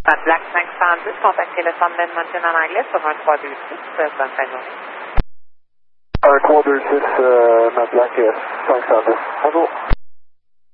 Black 510, contactez le centre d'Edmonton en anglais sur 1326. Bonne fin de journée. 1326, Black 510. Bonjour.